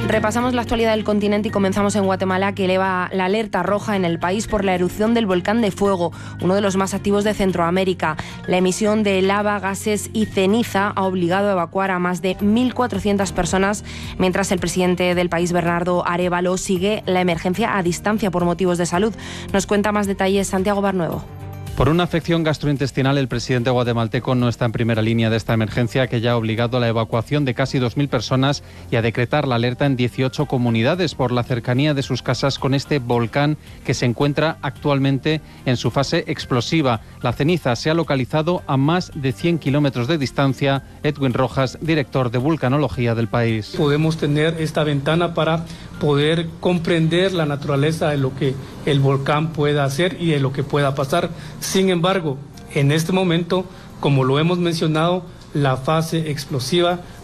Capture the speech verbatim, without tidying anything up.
Repasamos la actualidad del continente y comenzamos en Guatemala, que eleva la alerta roja en el país por la erupción del volcán de Fuego, uno de los más activos de Centroamérica. La emisión de lava, gases y ceniza ha obligado a evacuar a más de mil cuatrocientas personas, mientras el presidente del país, Bernardo Arévalo, sigue la emergencia a distancia por motivos de salud. Nos cuenta más detalles Santiago Barnuevo. Por una afección gastrointestinal, el presidente guatemalteco no está en primera línea de esta emergencia, que ya ha obligado a la evacuación de casi dos mil personas y a decretar la alerta en dieciocho comunidades por la cercanía de sus casas con este volcán que se encuentra actualmente en su fase explosiva. La ceniza se ha localizado a más de cien kilómetros de distancia. Edwin Rojas, director de vulcanología del país. Podemos tener esta ventana para poder comprender la naturaleza de lo que el volcán pueda hacer y de lo que pueda pasar. Sin embargo, en este momento, como lo hemos mencionado, la fase explosiva